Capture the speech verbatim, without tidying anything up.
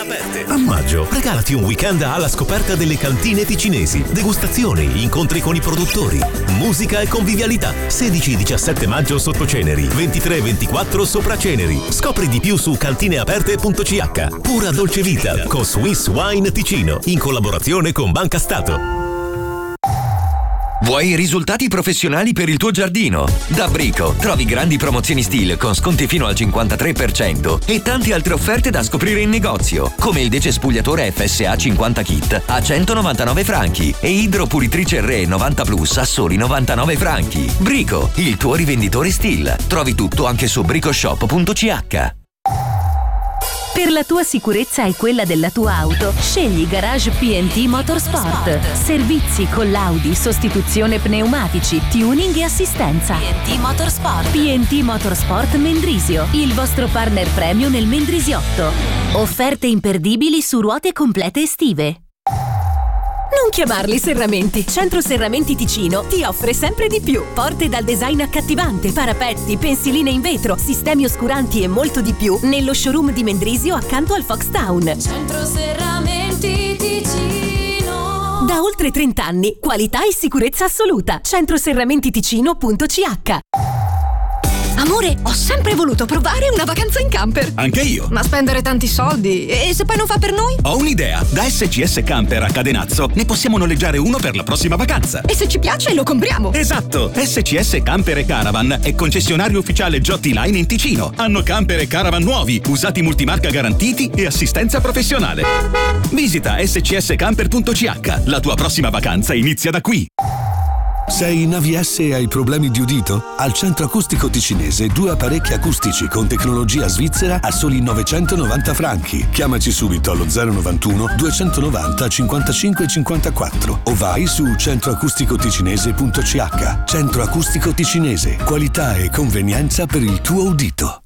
aperte. A maggio, regalati un weekend alla scoperta delle cantine ticinesi. Degustazioni, incontri con i produttori, musica e convivialità. sedici diciassette maggio sotto Ceneri, ventitré ventiquattro sopra Ceneri. Scopri di più su cantineaperte punto c h. Pura dolce vita con Swiss Wine Ticino, in collaborazione con Banca Stato. Vuoi risultati professionali per il tuo giardino? Da Brico trovi grandi promozioni Stihl con sconti fino al cinquantatré per cento e tante altre offerte da scoprire in negozio, come il decespugliatore F S A cinquanta kit a centonovantanove franchi e idropulitrice Re novanta plus a soli novantanove franchi. Brico, il tuo rivenditore Stihl. Trovi tutto anche su bricoshop punto c h. Per la tua sicurezza e quella della tua auto, scegli Garage P and T Motorsport. Servizi con l'Audi, sostituzione pneumatici, tuning e assistenza. P and T Motorsport. P and T Motorsport Mendrisio, il vostro partner premium nel Mendrisiotto. Offerte imperdibili su ruote complete estive. Non chiamarli serramenti. Centro Serramenti Ticino ti offre sempre di più. Porte dal design accattivante, parapetti, pensiline in vetro, sistemi oscuranti e molto di più nello showroom di Mendrisio accanto al Fox Town. Centro Serramenti Ticino. Da oltre trenta anni, qualità e sicurezza assoluta. centro serramenti ticino punto c h. Amore, ho sempre voluto provare una vacanza in camper. Anche io. Ma spendere tanti soldi? E se poi non fa per noi? Ho un'idea. Da S C S Camper a Cadenazzo ne possiamo noleggiare uno per la prossima vacanza. E se ci piace lo compriamo. Esatto. S C S Camper e Caravan è concessionario ufficiale Giotti Line in Ticino. Hanno camper e caravan nuovi, usati multimarca garantiti e assistenza professionale. Visita s c s camper punto c h. La tua prossima vacanza inizia da qui. Sei in A V S e hai problemi di udito? Al Centro Acustico Ticinese due apparecchi acustici con tecnologia svizzera a soli novecentonovanta franchi. Chiamaci subito allo zero novantuno duecentonovanta cinquantacinque cinquantaquattro o vai su centro acustico ticinese punto c h. Centro Acustico Ticinese, qualità e convenienza per il tuo udito.